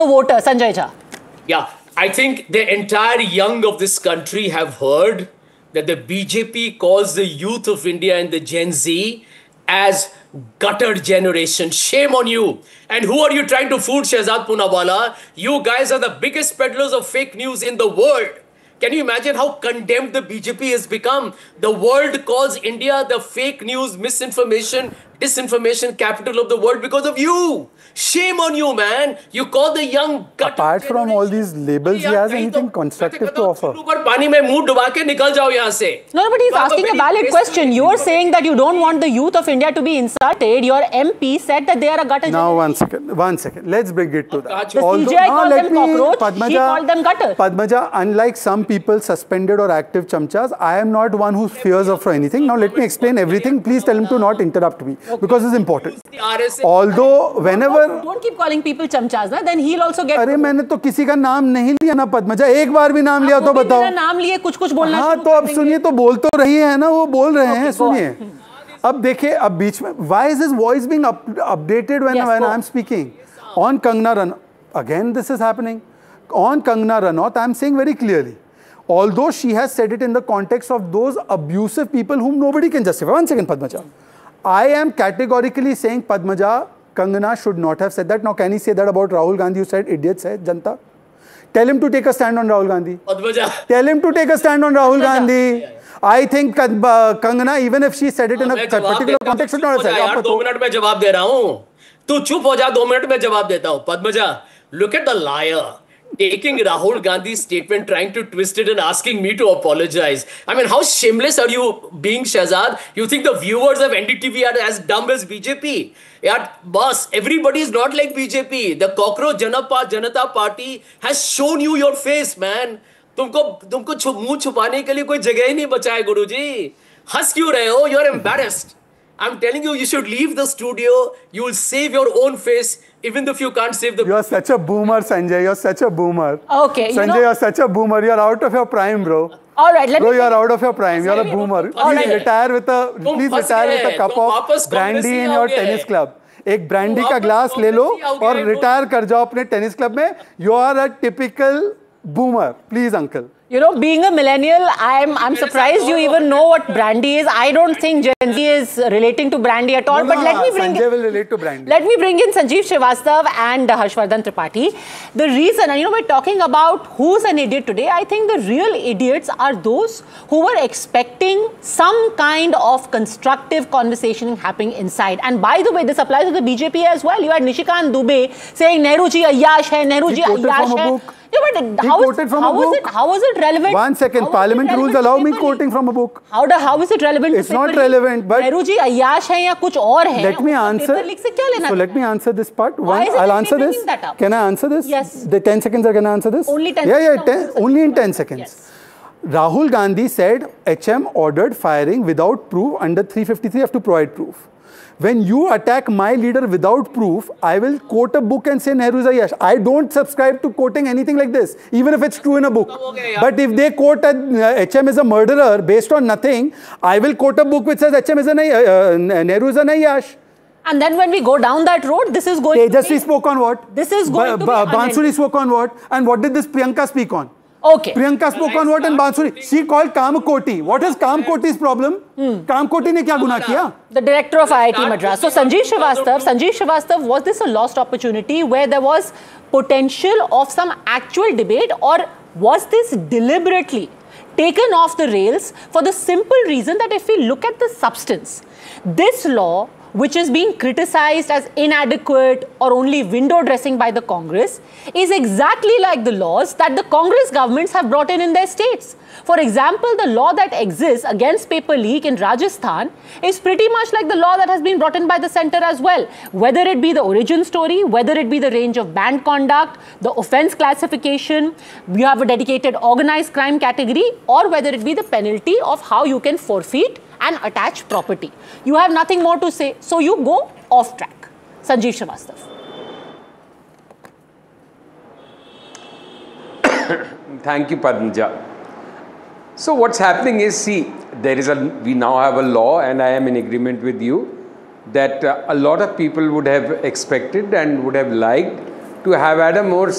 voter, Sanjay Jha. Yeah, I think the entire young of this country have heard that the BJP calls the youth of India and the Gen Z as gutter generation. Shame on you. And who are you trying to fool, Shehzad Poonawalla? You guys are the biggest peddlers of fake news in the world. Can you imagine how condemned the BJP has become? The world calls India the fake news, misinformation, disinformation capital of the world because of you. Shame on you, man. You call the young gutter Apart from all these labels, he has anything constructive to offer? पानी में मुंह डुबा के निकल जाओ यहाँ से. No, but he's asking a valid question. You're saying that you don't want the youth of India to be insulted. Your MP said that they are a gutter. Now, one second. Let's bring it to that. The CJI called them cockroach. He called them gutter. Padmaja, unlike some people suspended or active chamchas, I am not one who fears of anything. Now, let me explain everything. Please tell him to not interrupt me because it's important. Although, whenever don't keep calling people chamchas, na? Then he'll also get. अरे मैंने तो किसी का नाम नहीं लिया ना पद्मजा, एक बार भी नाम लिया तो बताओ. नाम लिए कुछ बोलना. हाँ तो अब सुनिए, तो बोल तो रही है ना, वो बोल रहे हैं, सुनिए. अब देखिए, अब बीच में why is his voice being updated when I'm speaking? On Kangana Ranaut, again this is happening. On Kangana Ranaut, I'm saying very clearly, although she has said it in the context of those abusive people whom nobody can justify. One second, Padmaja. I am categorically saying, Padmaja, Kangana should not have said that. Now, can he say that about Rahul Gandhi? You said idiots hai Janta. Tell him to take a stand on Rahul Gandhi. Padmaja. Tell him to take a stand on Rahul Gandhi. I think Kangana, even if she said it in a particular context, should not have said it. 2 minute में जवाब दे रहा हूँ. तू चुप हो जा, 2 minute में जवाब देता हूँ. Padmaja, look at the liar. Taking Rahul Gandhi's statement, trying to twist it and asking me to apologize. I mean, how shameless are you being, Shehzad? You think the viewers of NDTV are as dumb as BJP? Yeah, boss, everybody is not like BJP. The cockroach Janata Party has shown you your face, man. तुमको मुंह छुपाने के लिए कोई जगह ही नहीं बचा है, गुरुजी. हंस क्यों रहे हो? You're embarrassed. I'm telling you, you should leave the studio. You will save your own face, even if you can't save the... You're such a boomer, Sanjay. You're such a boomer. Okay. Sanjay, you're such a boomer. You're out of your prime, bro. All right, bro, you're out of your prime. You're a boomer. Please retire with a cup of brandy in your tennis club. एक brandy का glass ले लो और retire कर जाओ अपने tennis club में. You are a typical boomer. Please, uncle. You know, being a millennial, I'm surprised you even know what brandy is. I don't think Gen Z is relating to brandy at all. No, but let me bring Sanjay will relate to brandy. Let me bring in Sanjeev Srivastava and Harshvardhan Tripathi. The reason, and you know, we're talking about who's an idiot today. I think the real idiots are those who were expecting some kind of constructive conversation happening inside. And by the way, this applies to the BJP as well. You had Nishikant Dubey saying Nehru ji Ayyash hai, Nehru ji Ayyash hai. Yeah, but how is it relevant? 1 second, Parliament rules allow me quoting from a book. How is it relevant? It's not relevant, but Nehru ji Ayyash hai ya kuch aur hai. Let me answer. So let me answer this part. I'll answer this. Can I answer this? Yes. The 10 seconds, or can I answer this? Only 10 seconds. Yeah, only in 10 seconds. Yes. Rahul Gandhi said HM ordered firing without proof. Under 353, you have to provide proof. When you attack my leader without proof, I will quote a book and say Nehru's Ayyash. I don't subscribe to quoting anything like this, even if it's true in a book. But if they quote HM is a murderer based on nothing, I will quote a book which says HM is Nehru is an Ayyash. And then when we go down that road, this is going Tejasvi spoke on what? This is going to be Bansuri spoke on what? And what did this Priyanka speak on? Okay. Priyanka spoke on what and Bansuri? She called Kamakoti. What is Kamakoti's problem? Kamakoti ne kya guna kiya? The director of IIT Madras. So Sanjeev Srivastava, was this a lost opportunity where there was potential of some actual debate, or was this deliberately taken off the rails for the simple reason that if we look at the substance, this law, which is being criticized as inadequate or only window dressing by the Congress, is exactly like the laws that the Congress governments have brought in their states. For example, the law that exists against paper leak in Rajasthan is pretty much like the law that has been brought in by the center as well. Whether it be the origin story, whether it be the range of banned conduct, the offence classification, you have a dedicated organized crime category, or whether it be the penalty of how you can forfeit and attach property. You have nothing more to say, so you go off track. Sanjeev Srivastava. Thank you, Padmaja. So what's happening is, see, we now have a law, and I am in agreement with you that a lot of people would have expected and would have liked to have had a more